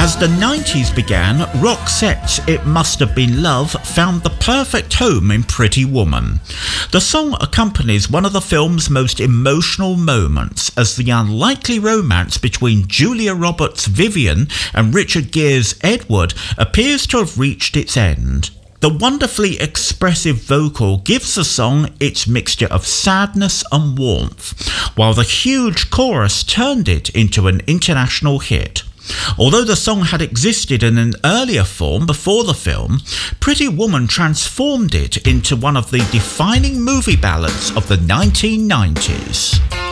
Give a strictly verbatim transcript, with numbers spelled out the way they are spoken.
As the nineties began, Roxette's It Must Have Been Love found the perfect home in Pretty Woman. The song accompanies one of the film's most emotional moments as the unlikely romance between Julia Roberts' Vivian and Richard Gere's Edward appears to have reached its end. The wonderfully expressive vocal gives the song its mixture of sadness and warmth, while the huge chorus turned it into an international hit. Although the song had existed in an earlier form before the film, Pretty Woman transformed it into one of the defining movie ballads of the nineteen nineties.